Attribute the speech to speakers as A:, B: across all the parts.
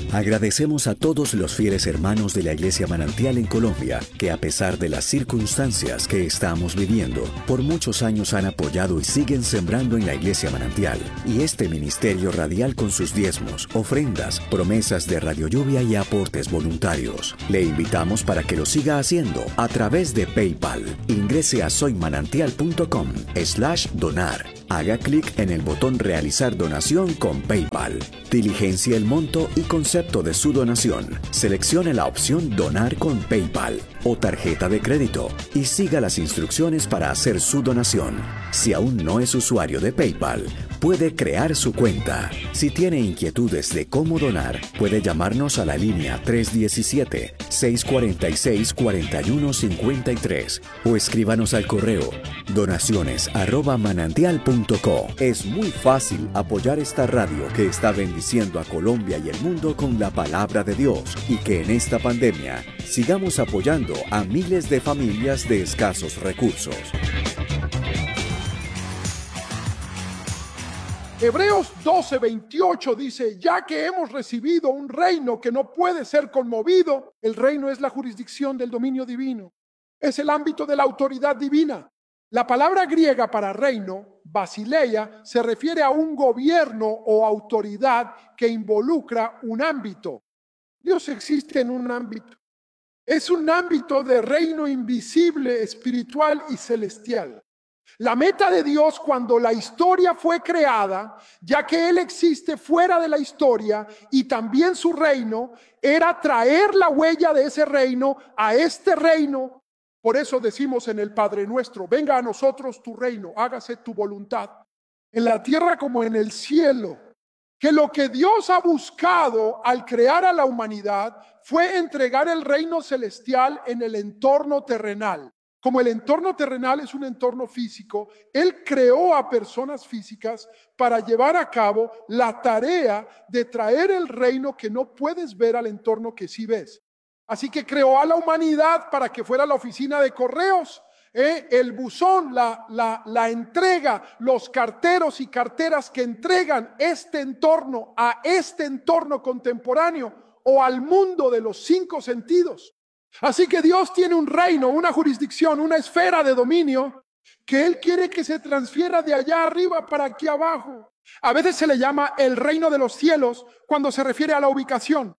A: Agradecemos a todos los fieles hermanos de la Iglesia Manantial en Colombia que, a pesar de las circunstancias que estamos viviendo, por muchos años han apoyado y siguen sembrando en la Iglesia Manantial y este ministerio radial con sus diezmos, ofrendas, promesas de Radio Lluvia y aportes voluntarios. Le invitamos para que lo siga haciendo a través de PayPal. Ingrese a soymanantial.com/donar. Haga clic en el botón Realizar donación con PayPal. Diligencia el monto y concepto de su donación. Seleccione la opción Donar con PayPal o tarjeta de crédito y siga las instrucciones para hacer su donación. Si aún no es usuario de PayPal, puede crear su cuenta. Si tiene inquietudes de cómo donar, puede llamarnos a la línea 317-646-4153 o escríbanos al correo donaciones@manantial.co. Es muy fácil apoyar esta radio que está bendiciendo a Colombia y el mundo con la palabra de Dios y que en esta pandemia sigamos apoyando a miles de familias de escasos recursos.
B: Hebreos 12:28 dice: ya que hemos recibido un reino que no puede ser conmovido, el reino es la jurisdicción del dominio divino, es el ámbito de la autoridad divina. La palabra griega para reino, basileia, se refiere a un gobierno o autoridad que involucra un ámbito. Dios existe en un ámbito. Es un ámbito de reino invisible, espiritual y celestial. La meta de Dios cuando la historia fue creada, ya que Él existe fuera de la historia y también su reino, era traer la huella de ese reino a este reino. Por eso decimos en el Padre Nuestro: venga a nosotros tu reino, hágase tu voluntad, en la tierra como en el cielo. Que lo que Dios ha buscado al crear a la humanidad fue entregar el reino celestial en el entorno terrenal. Como el entorno terrenal es un entorno físico, Él creó a personas físicas para llevar a cabo la tarea de traer el reino que no puedes ver al entorno que sí ves. Así que creó a la humanidad para que fuera la oficina de correos, el buzón, la entrega, los carteros y carteras que entregan este entorno a este entorno contemporáneo o al mundo de los 5 sentidos. Así que Dios tiene un reino, una jurisdicción, una esfera de dominio que Él quiere que se transfiera de allá arriba para aquí abajo. A veces se le llama el reino de los cielos cuando se refiere a la ubicación.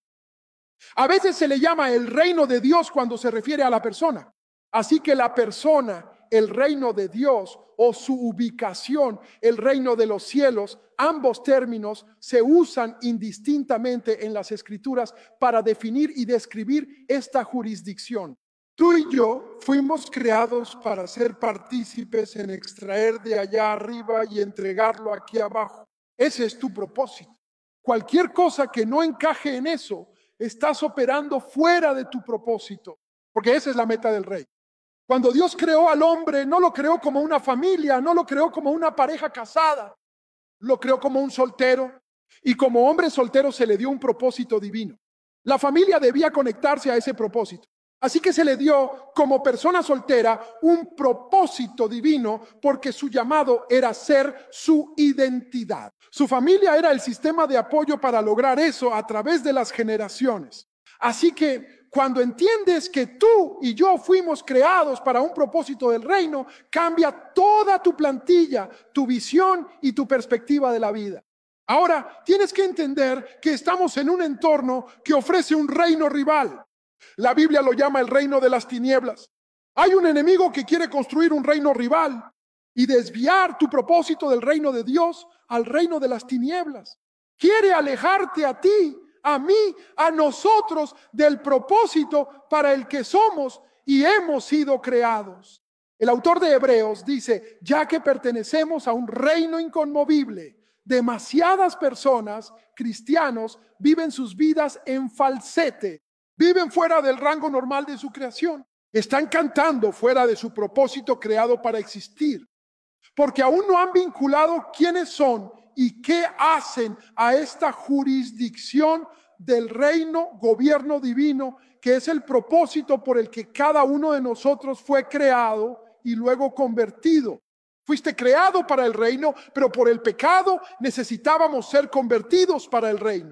B: A veces se le llama el reino de Dios cuando se refiere a la persona. Así que la persona, el reino de Dios o su ubicación, el reino de los cielos, ambos términos se usan indistintamente en las Escrituras para definir y describir esta jurisdicción. Tú y yo fuimos creados para ser partícipes en extraer de allá arriba y entregarlo aquí abajo. Ese es tu propósito. Cualquier cosa que no encaje en eso, estás operando fuera de tu propósito, porque esa es la meta del rey. Cuando Dios creó al hombre, no lo creó como una familia, no lo creó como una pareja casada, lo creó como un soltero, y como hombre soltero se le dio un propósito divino. La familia debía conectarse a ese propósito. Así que se le dio como persona soltera un propósito divino porque su llamado era ser su identidad. Su familia era el sistema de apoyo para lograr eso a través de las generaciones. Así que cuando entiendes que tú y yo fuimos creados para un propósito del reino, cambia toda tu plantilla, tu visión y tu perspectiva de la vida. Ahora tienes que entender que estamos en un entorno que ofrece un reino rival. La Biblia lo llama el reino de las tinieblas. Hay un enemigo que quiere construir un reino rival y desviar tu propósito del reino de Dios al reino de las tinieblas. Quiere alejarte a ti, a mí, a nosotros del propósito para el que somos y hemos sido creados. El autor de Hebreos dice: ya que pertenecemos a un reino inconmovible, demasiadas personas, cristianos, viven sus vidas en falsete. Viven fuera del rango normal de su creación. Están cantando fuera de su propósito creado para existir. Porque aún no han vinculado quiénes son y qué hacen a esta jurisdicción del reino, gobierno divino, que es el propósito por el que cada uno de nosotros fue creado y luego convertido. Fuiste creado para el reino, pero por el pecado necesitábamos ser convertidos para el reino.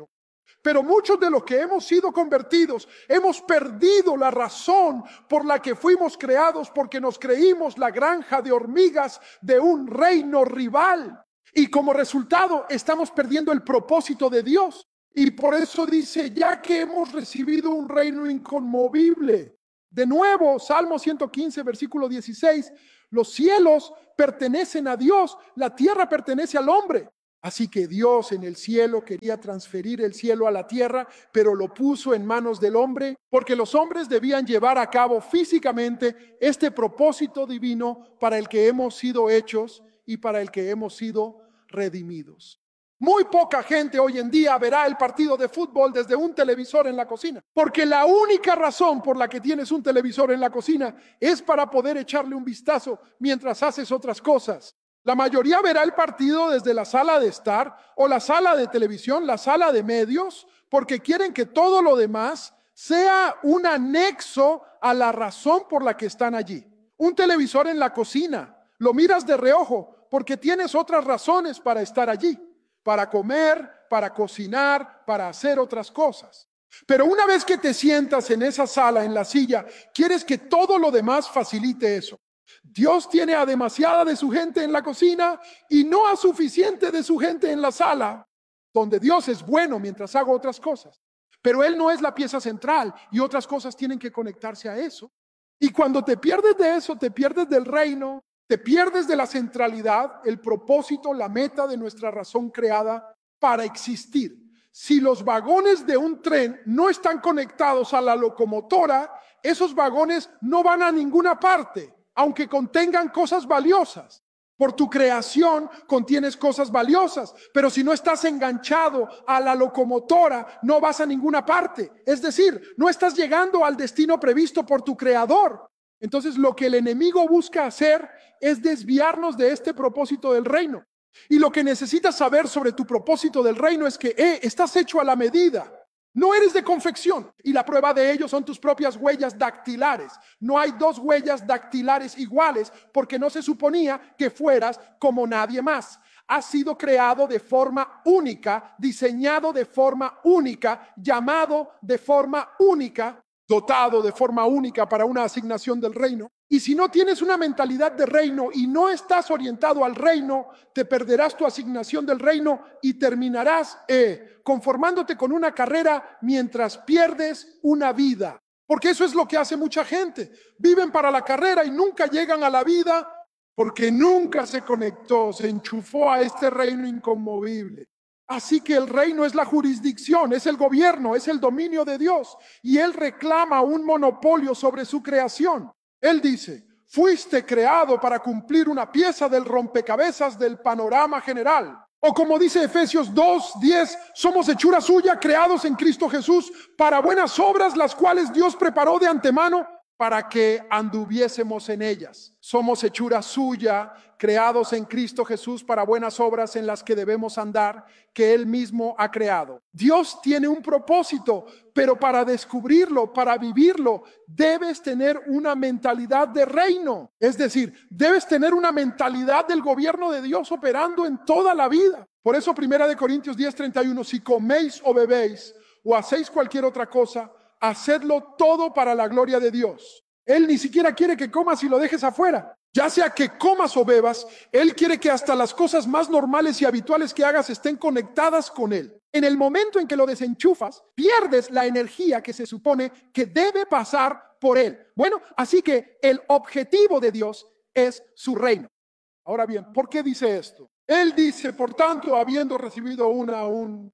B: Pero muchos de los que hemos sido convertidos hemos perdido la razón por la que fuimos creados, porque nos creímos la granja de hormigas de un reino rival. Y como resultado estamos perdiendo el propósito de Dios. Y por eso dice, ya que hemos recibido un reino inconmovible. De nuevo, Salmo 115, versículo 16, los cielos pertenecen a Dios, la tierra pertenece al hombre. Así que Dios en el cielo quería transferir el cielo a la tierra, pero lo puso en manos del hombre, porque los hombres debían llevar a cabo físicamente este propósito divino para el que hemos sido hechos y para el que hemos sido redimidos. Muy poca gente hoy en día verá el partido de fútbol desde un televisor en la cocina, porque la única razón por la que tienes un televisor en la cocina es para poder echarle un vistazo mientras haces otras cosas. La mayoría verá el partido desde la sala de estar o la sala de televisión, la sala de medios, porque quieren que todo lo demás sea un anexo a la razón por la que están allí. Un televisor en la cocina, lo miras de reojo porque tienes otras razones para estar allí, para comer, para cocinar, para hacer otras cosas. Pero una vez que te sientas en esa sala, en la silla, quieres que todo lo demás facilite eso. Dios tiene a demasiada de su gente en la cocina y no a suficiente de su gente en la sala, donde Dios es bueno mientras hago otras cosas. Pero Él no es la pieza central y otras cosas tienen que conectarse a eso. Y cuando te pierdes de eso, te pierdes del reino, te pierdes de la centralidad, el propósito, la meta de nuestra razón creada para existir. Si los vagones de un tren no están conectados a la locomotora, esos vagones no van a ninguna parte, aunque contengan cosas valiosas. Por tu creación contienes cosas valiosas, pero si no estás enganchado a la locomotora, no vas a ninguna parte. Es decir, no estás llegando al destino previsto por tu creador. Entonces, lo que el enemigo busca hacer es desviarnos de este propósito del reino. Y lo que necesitas saber sobre tu propósito del reino es que estás hecho a la medida. No eres de confección, y la prueba de ello son tus propias huellas dactilares. No hay dos huellas dactilares iguales porque no se suponía que fueras como nadie más. Has sido creado de forma única, diseñado de forma única, llamado de forma única, dotado de forma única para una asignación del reino. Y si no tienes una mentalidad de reino y no estás orientado al reino, te perderás tu asignación del reino y terminarás conformándote con una carrera mientras pierdes una vida. Porque eso es lo que hace mucha gente. Viven para la carrera y nunca llegan a la vida porque nunca se conectó, se enchufó a este reino inconmovible. Así que el reino es la jurisdicción, es el gobierno, es el dominio de Dios. Y Él reclama un monopolio sobre su creación. Él dice, fuiste creado para cumplir una pieza del rompecabezas del panorama general. O como dice Efesios 2:10, somos hechura suya, creados en Cristo Jesús, para buenas obras, las cuales Dios preparó de antemano para que anduviésemos en ellas. Somos hechura suya, creados en Cristo Jesús para buenas obras en las que debemos andar, que Él mismo ha creado. Dios tiene un propósito, pero para descubrirlo, para vivirlo, debes tener una mentalidad de reino. Es decir, debes tener una mentalidad del gobierno de Dios operando en toda la vida. Por eso 1 Corintios 10:31, si coméis o bebéis o hacéis cualquier otra cosa, hacedlo todo para la gloria de Dios. Él ni siquiera quiere que comas y lo dejes afuera. Ya sea que comas o bebas, Él quiere que hasta las cosas más normales y habituales que hagas estén conectadas con Él. En el momento en que lo desenchufas, pierdes la energía que se supone que debe pasar por Él. Bueno, así que el objetivo de Dios es su reino. Ahora bien, ¿por qué dice esto? Él dice, por tanto, habiendo recibido un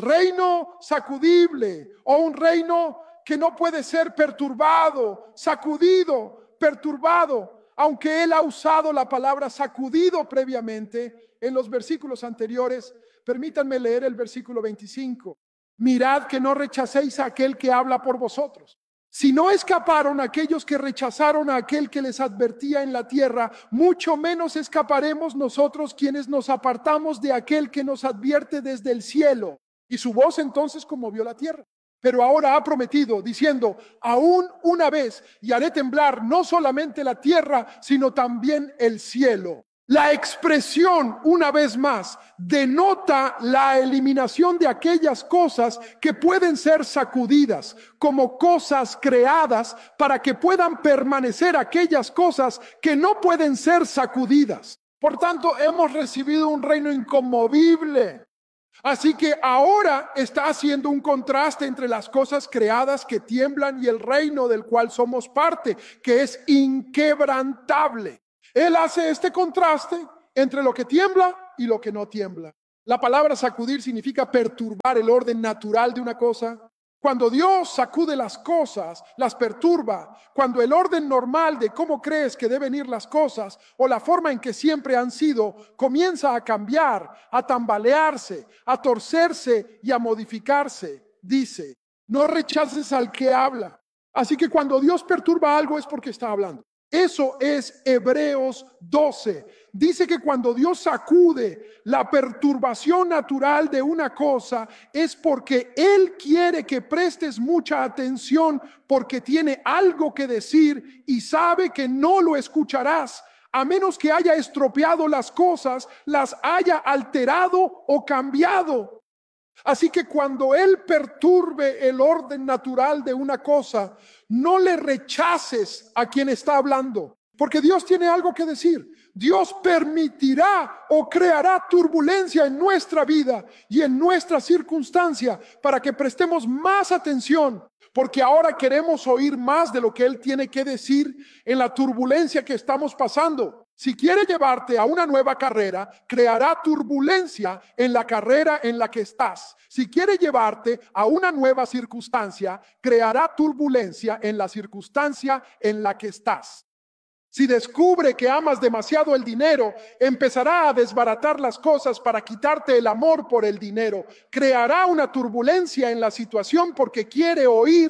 B: reino sacudible o un reino que no puede ser perturbado, sacudido, perturbado, aunque Él ha usado la palabra sacudido previamente en los versículos anteriores. Permítanme leer el versículo 25. Mirad que no rechacéis a aquel que habla por vosotros. Si no escaparon aquellos que rechazaron a aquel que les advertía en la tierra, mucho menos escaparemos nosotros quienes nos apartamos de aquel que nos advierte desde el cielo. Y su voz entonces conmovió la tierra. Pero ahora ha prometido, diciendo, aún una vez, y haré temblar no solamente la tierra, sino también el cielo. La expresión, una vez más, denota la eliminación de aquellas cosas que pueden ser sacudidas, como cosas creadas, para que puedan permanecer aquellas cosas que no pueden ser sacudidas. Por tanto, hemos recibido un reino inconmovible. Así que ahora está haciendo un contraste entre las cosas creadas que tiemblan y el reino del cual somos parte, que es inquebrantable. Él hace este contraste entre lo que tiembla y lo que no tiembla. La palabra sacudir significa perturbar el orden natural de una cosa. Cuando Dios sacude las cosas, las perturba. Cuando el orden normal de cómo crees que deben ir las cosas o la forma en que siempre han sido comienza a cambiar, a tambalearse, a torcerse y a modificarse, dice, no rechaces al que habla. Así que cuando Dios perturba algo es porque está hablando. Eso es Hebreos 12. Dice que cuando Dios sacude la perturbación natural de una cosa es porque Él quiere que prestes mucha atención porque tiene algo que decir y sabe que no lo escucharás a menos que haya estropeado las cosas, las haya alterado o cambiado. Así que cuando Él perturbe el orden natural de una cosa, no le rechaces a quien está hablando, porque Dios tiene algo que decir. Dios permitirá o creará turbulencia en nuestra vida y en nuestra circunstancia para que prestemos más atención, porque ahora queremos oír más de lo que Él tiene que decir en la turbulencia que estamos pasando. Si quiere llevarte a una nueva carrera, creará turbulencia en la carrera en la que estás. Si quiere llevarte a una nueva circunstancia, creará turbulencia en la circunstancia en la que estás. Si descubre que amas demasiado el dinero, empezará a desbaratar las cosas para quitarte el amor por el dinero. Creará una turbulencia en la situación porque quiere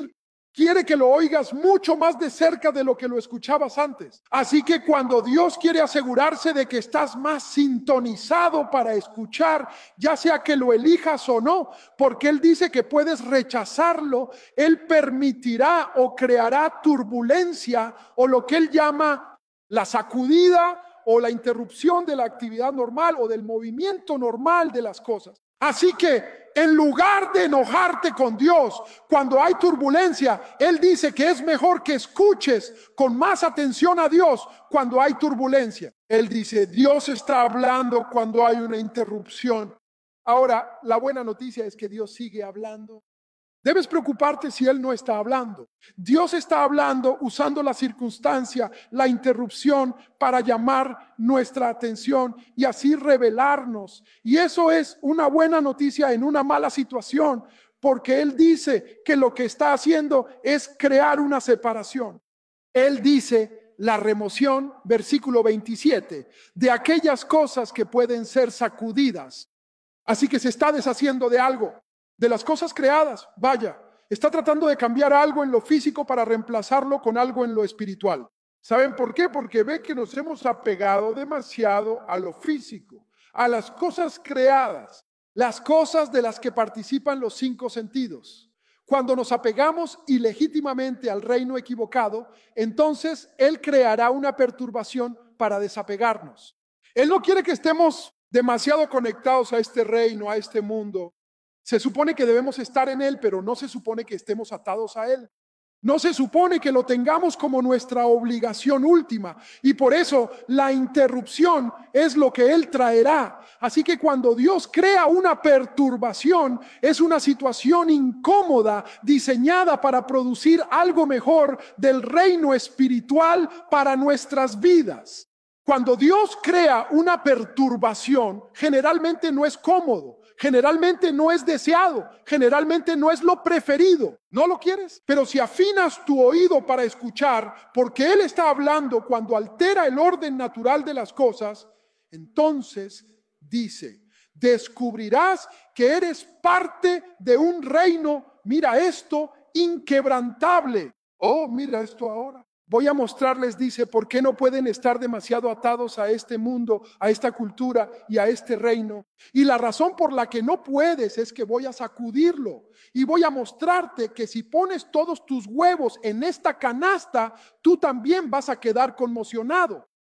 B: que lo oigas mucho más de cerca de lo que lo escuchabas antes. Así que cuando Dios quiere asegurarse de que estás más sintonizado para escuchar, ya sea que lo elijas o no, porque Él dice que puedes rechazarlo, Él permitirá o creará turbulencia o lo que Él llama la sacudida o la interrupción de la actividad normal o del movimiento normal de las cosas. Así que en lugar de enojarte con Dios cuando hay turbulencia, Él dice que es mejor que escuches con más atención a Dios cuando hay turbulencia. Él dice, Dios está hablando cuando hay una interrupción. Ahora, la buena noticia es que Dios sigue hablando. Debes preocuparte si Él no está hablando. Dios está hablando usando la circunstancia, la interrupción para llamar nuestra atención y así revelarnos. Y eso es una buena noticia en una mala situación, porque Él dice que lo que está haciendo es crear una separación. Él dice la remoción, versículo 27, de aquellas cosas que pueden ser sacudidas. Así que se está deshaciendo de algo. De las cosas creadas, vaya, está tratando de cambiar algo en lo físico para reemplazarlo con algo en lo espiritual. ¿Saben por qué? Porque ve que nos hemos apegado demasiado a lo físico, a las cosas creadas, las cosas de las que participan los 5 sentidos. Cuando nos apegamos ilegítimamente al reino equivocado, entonces Él creará una perturbación para desapegarnos. Él no quiere que estemos demasiado conectados a este reino, a este mundo. Se supone que debemos estar en Él, pero no se supone que estemos atados a Él. No se supone que lo tengamos como nuestra obligación última. Y por eso la interrupción es lo que Él traerá. Así que cuando Dios crea una perturbación, es una situación incómoda diseñada para producir algo mejor del reino espiritual para nuestras vidas. Cuando Dios crea una perturbación, generalmente no es cómodo. Generalmente no es deseado, generalmente no es lo preferido, no lo quieres. Pero si afinas tu oído para escuchar, porque Él está hablando cuando altera el orden natural de las cosas, entonces dice, descubrirás que eres parte de un reino, mira esto, inquebrantable. Oh, mira esto ahora. Voy a mostrarles, dice, por qué no pueden estar demasiado atados a este mundo, a esta cultura y a este reino. Y la razón por la que no puedes es que voy a sacudirlo. Y voy a mostrarte que si pones todos tus huevos en esta canasta, tú también vas a quedar conmocionado.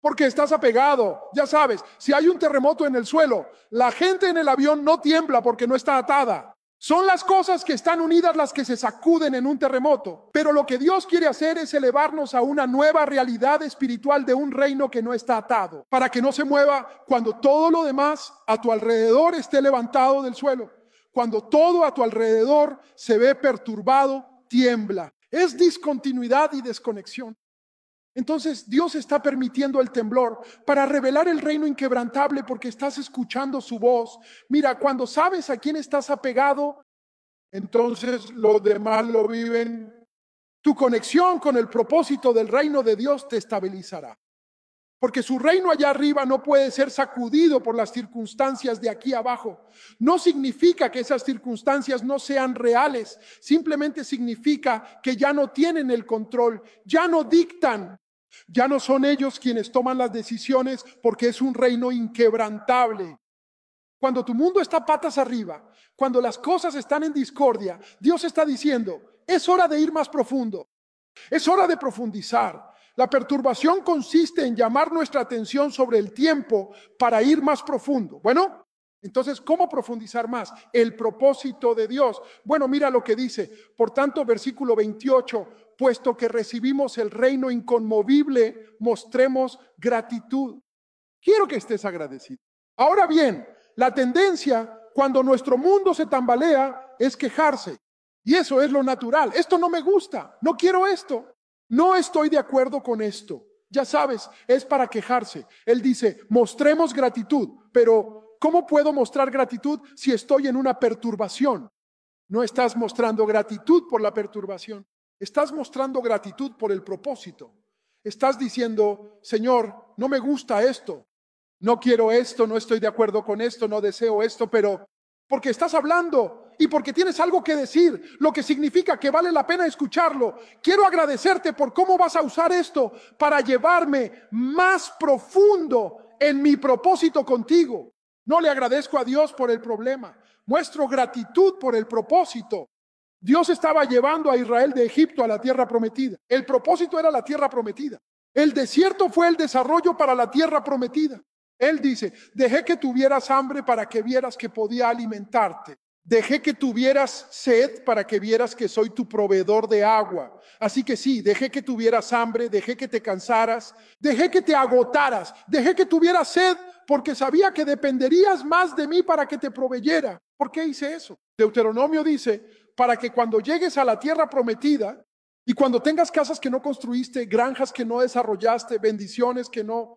B: porque estás apegado. Ya sabes, si hay un terremoto en el suelo, la gente en el avión no tiembla porque no está atada. Son las cosas que están unidas las que se sacuden en un terremoto. Pero lo que Dios quiere hacer es elevarnos a una nueva realidad espiritual de un reino que no está atado, para que no se mueva cuando todo lo demás a tu alrededor esté levantado del suelo. Cuando todo a tu alrededor se ve perturbado, tiembla. Es discontinuidad y desconexión. Entonces Dios está permitiendo el temblor para revelar el reino inquebrantable porque estás escuchando su voz. Mira, cuando sabes a quién estás apegado, entonces los demás lo viven. Tu conexión con el propósito del reino de Dios te estabilizará. Porque su reino allá arriba no puede ser sacudido por las circunstancias de aquí abajo. No significa que esas circunstancias no sean reales. Simplemente significa que ya no tienen el control, ya no dictan. Ya no son ellos quienes toman las decisiones porque es un reino inquebrantable. Cuando tu mundo está patas arriba, cuando las cosas están en discordia, Dios está diciendo, es hora de ir más profundo, es hora de profundizar. La perturbación consiste en llamar nuestra atención sobre el tiempo para ir más profundo. Bueno, entonces, ¿cómo profundizar más? El propósito de Dios. Bueno, mira lo que dice. Por tanto, versículo 28, puesto que recibimos el reino inconmovible, mostremos gratitud. Quiero que estés agradecido. Ahora bien, la tendencia cuando nuestro mundo se tambalea es quejarse. Y eso es lo natural. Esto no me gusta, no quiero esto, no estoy de acuerdo con esto. Ya sabes, es para quejarse. Él dice, mostremos gratitud, pero ¿cómo puedo mostrar gratitud si estoy en una perturbación? No estás mostrando gratitud por la perturbación, estás mostrando gratitud por el propósito. Estás diciendo, Señor, no me gusta esto, no quiero esto, no estoy de acuerdo con esto, no deseo esto, pero porque estás hablando y porque tienes algo que decir, lo que significa que vale la pena escucharlo. Quiero agradecerte por cómo vas a usar esto para llevarme más profundo en mi propósito contigo. No le agradezco a Dios por el problema, muestro gratitud por el propósito. Dios estaba llevando a Israel de Egipto a la tierra prometida. El propósito era la tierra prometida. El desierto fue el desarrollo para la tierra prometida. Él dice, dejé que tuvieras hambre para que vieras que podía alimentarte. Dejé que tuvieras sed para que vieras que soy tu proveedor de agua. Así que sí, dejé que tuvieras hambre, dejé que te cansaras, dejé que te agotaras, dejé que tuvieras sed porque sabía que dependerías más de mí para que te proveyera. ¿Por qué hice eso? Deuteronomio dice, para que cuando llegues a la tierra prometida y cuando tengas casas que no construiste, granjas que no desarrollaste, bendiciones que no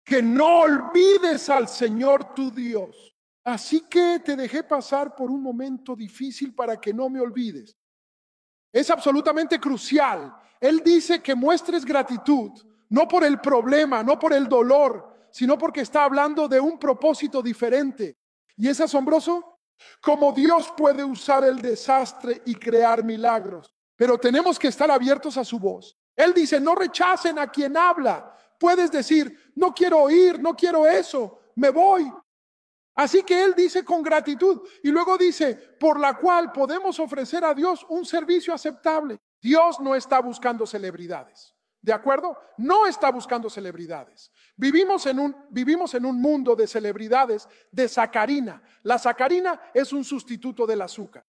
B: olvides al Señor tu Dios. Así que te dejé pasar por un momento difícil para que no me olvides. Es absolutamente crucial. Él dice que muestres gratitud, no por el problema, no por el dolor, sino porque está hablando de un propósito diferente. ¿Y es asombroso? Como Dios puede usar el desastre y crear milagros. Pero tenemos que estar abiertos a su voz. Él dice, no rechacen a quien habla. Puedes decir, no quiero oír, no quiero eso, me voy. Así que él dice con gratitud y luego dice, por la cual podemos ofrecer a Dios un servicio aceptable. Dios no está buscando celebridades, ¿de acuerdo? No está buscando celebridades. Vivimos en un mundo de celebridades de sacarina. La sacarina es un sustituto del azúcar.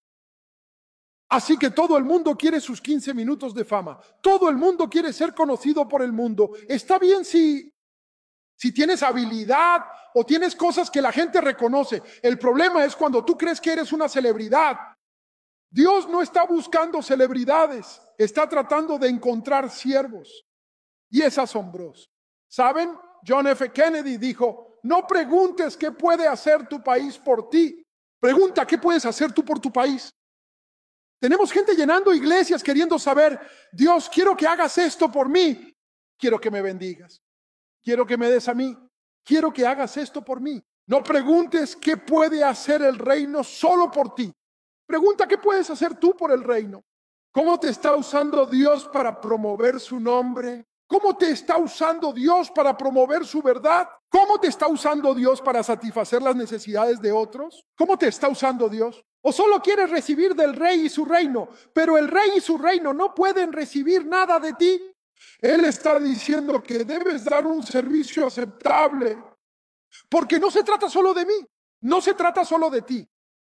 B: Así que todo el mundo quiere sus 15 minutos de fama. Todo el mundo quiere ser conocido por el mundo. Está bien si tienes habilidad o tienes cosas que la gente reconoce. El problema es cuando tú crees que eres una celebridad. Dios no está buscando celebridades, está tratando de encontrar siervos. Y es asombroso. ¿Saben? John F. Kennedy dijo, no preguntes qué puede hacer tu país por ti. Pregunta qué puedes hacer tú por tu país. Tenemos gente llenando iglesias queriendo saber, Dios, quiero que hagas esto por mí. Quiero que me bendigas. Quiero que me des a mí. Quiero que hagas esto por mí. No preguntes qué puede hacer el reino solo por ti. Pregunta qué puedes hacer tú por el reino. ¿Cómo te está usando Dios para promover su nombre? ¿Cómo te está usando Dios para promover su verdad? ¿Cómo te está usando Dios para satisfacer las necesidades de otros? ¿Cómo te está usando Dios? ¿O solo quieres recibir del rey y su reino? Pero el rey y su reino no pueden recibir nada de ti. Él está diciendo que debes dar un servicio aceptable, porque no se trata solo de mí, no se trata solo de ti.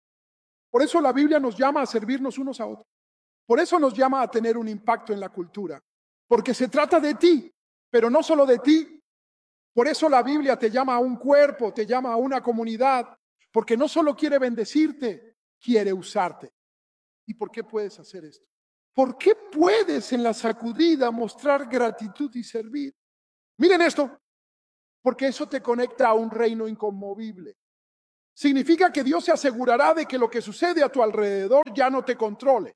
B: Por eso la Biblia nos llama a servirnos unos a otros. Por eso nos llama a tener un impacto en la cultura, porque se trata de ti, pero no solo de ti. Por eso la Biblia te llama a un cuerpo, te llama a una comunidad, porque no solo quiere bendecirte, quiere usarte. ¿Y por qué puedes hacer esto? ¿Por qué puedes en la sacudida mostrar gratitud y servir? Miren esto, porque eso te conecta a un reino inconmovible. Significa que Dios se asegurará de que lo que sucede a tu alrededor ya no te controle.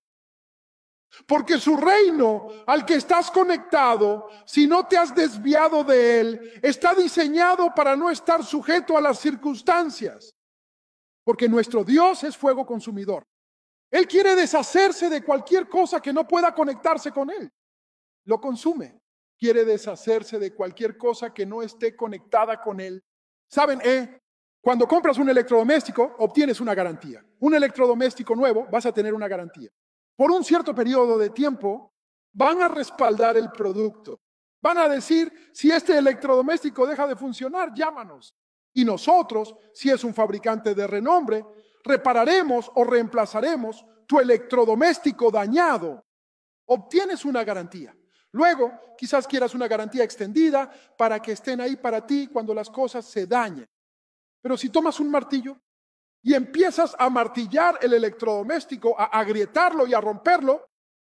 B: Porque su reino al que estás conectado, si no te has desviado de él, está diseñado para no estar sujeto a las circunstancias. Porque nuestro Dios es fuego consumidor. Él quiere deshacerse de cualquier cosa que no pueda conectarse con él. Lo consume. Quiere deshacerse de cualquier cosa que no esté conectada con él. ¿Saben? Cuando compras un electrodoméstico, obtienes una garantía. Un electrodoméstico nuevo, vas a tener una garantía. Por un cierto periodo de tiempo, van a respaldar el producto. Van a decir, si este electrodoméstico deja de funcionar, llámanos. Y nosotros, si es un fabricante de renombre, repararemos o reemplazaremos tu electrodoméstico dañado. Obtienes una garantía. Luego, quizás quieras una garantía extendida para que estén ahí para ti cuando las cosas se dañen. Pero si tomas un martillo y empiezas a martillar el electrodoméstico, a agrietarlo y a romperlo,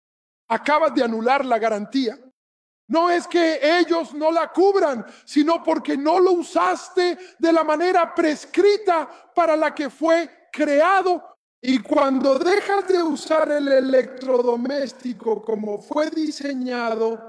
B: acabas de anular la garantía. No es que ellos no la cubran, sino porque no lo usaste de la manera prescrita para la que fue creado. Y cuando dejas de usar el electrodoméstico como fue diseñado,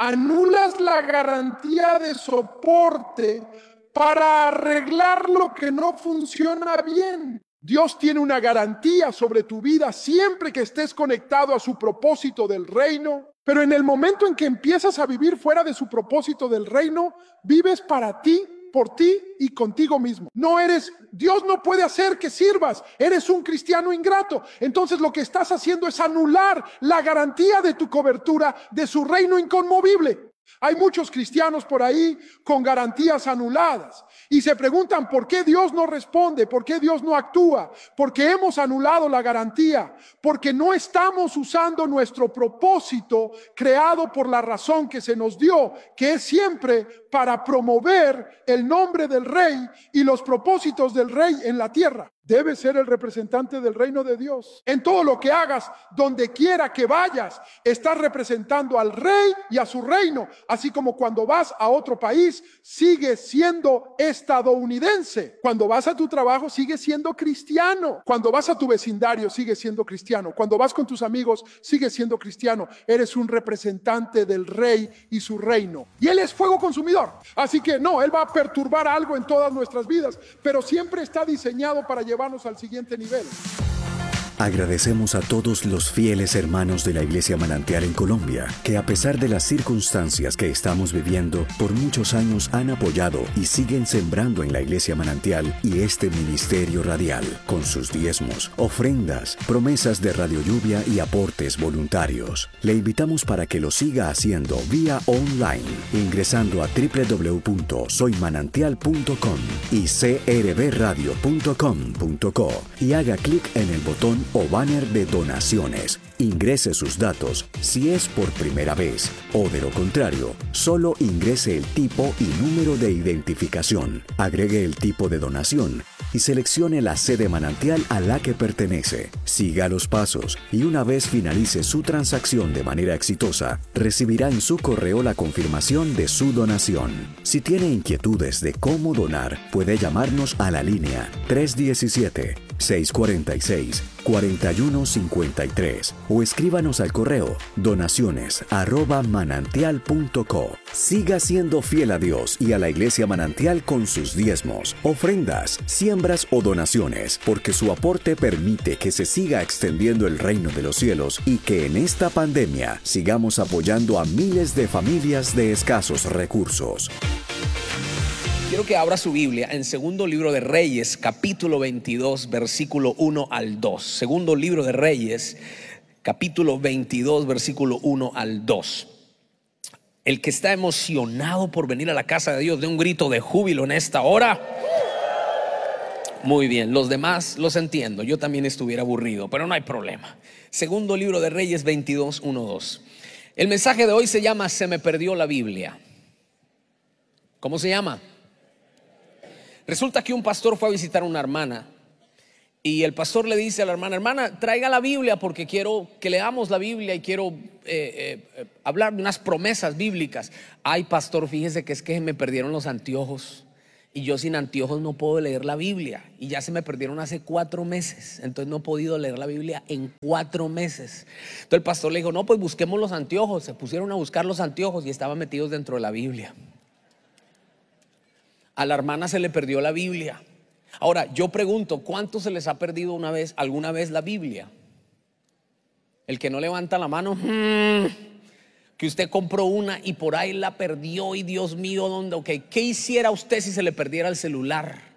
B: anulas la garantía de soporte para arreglar lo que no funciona bien. Dios tiene una garantía sobre tu vida siempre que estés conectado a su propósito del reino, pero en el momento en que empiezas a vivir fuera de su propósito del reino, vives para ti, por ti y contigo mismo. Dios no puede hacer que sirvas, eres un cristiano ingrato. Entonces lo que estás haciendo es anular la garantía de tu cobertura de su reino inconmovible. Hay muchos cristianos por ahí con garantías anuladas y se preguntan por qué Dios no responde, por qué Dios no actúa, porque hemos anulado la garantía, porque no estamos usando nuestro propósito creado por la razón que se nos dio, que es siempre para promover el nombre del Rey y los propósitos del Rey en la tierra. Debes ser el representante del reino de Dios. En todo lo que hagas, donde quiera que vayas, estás representando al Rey y a su reino. Así como cuando vas a otro país, sigues siendo estadounidense. Cuando vas a tu trabajo, sigues siendo cristiano. Cuando vas a tu vecindario, sigues siendo cristiano. Cuando vas con tus amigos, sigues siendo cristiano. Eres un representante del Rey y su reino. Y Él es fuego consumidor. Así que no, Él va a perturbar algo en todas nuestras vidas, pero siempre está diseñado para llevarnos al siguiente nivel.
A: Agradecemos a todos los fieles hermanos de la Iglesia Manantial en Colombia, que a pesar de las circunstancias que estamos viviendo, por muchos años han apoyado y siguen sembrando en la Iglesia Manantial y este ministerio radial, con sus diezmos, ofrendas, promesas de Radio Lluvia y aportes voluntarios. Le invitamos para que lo siga haciendo vía online, ingresando a www.soymanantial.com y crbradio.com.co y haga clic en el botón o banner de donaciones. Ingrese sus datos si es por primera vez o de lo contrario, solo ingrese el tipo y número de identificación, agregue el tipo de donación y seleccione la sede manantial a la que pertenece. Siga los pasos y una vez finalice su transacción de manera exitosa, recibirá en su correo la confirmación de su donación. Si tiene inquietudes de cómo donar, puede llamarnos a la línea 317-646-4153 o escríbanos al correo donaciones@manantial.co. Siga siendo fiel a Dios y a la Iglesia Manantial con sus diezmos, ofrendas, siembras o donaciones, porque su aporte permite que se siga extendiendo el reino de los cielos y que en esta pandemia sigamos apoyando a miles de familias de escasos recursos.
C: Quiero que abra su Biblia en Segundo Libro de Reyes, capítulo 22, versículo 1 al 2. Segundo Libro de Reyes, capítulo 22, versículo 1 al 2. El que está emocionado por venir a la casa de Dios, dé un grito de júbilo en esta hora. Muy bien, los demás los entiendo. Yo también estuviera aburrido, pero no hay problema. Segundo libro de Reyes 22, 1, 2. El mensaje de hoy se llama Se me perdió la Biblia. ¿Cómo se llama? Resulta que un pastor fue a visitar a una hermana y el pastor le dice a la hermana: hermana, traiga la Biblia porque quiero que leamos la Biblia y quiero hablar de unas promesas bíblicas. Ay, pastor, fíjese que es que me perdieron los anteojos y yo sin anteojos no puedo leer la Biblia y ya se me perdieron hace 4 meses, entonces no he podido leer la Biblia en 4 meses. Entonces el pastor le dijo: no, pues busquemos los anteojos. Se pusieron a buscar los anteojos y estaban metidos dentro de la Biblia. A la hermana se le perdió la Biblia. Ahora yo pregunto, ¿cuántos se les ha perdido alguna vez la Biblia? El que no levanta la mano, que usted compró una y por ahí la perdió y Dios mío, ¿dónde? Okay. ¿Qué hiciera usted si se le perdiera el celular?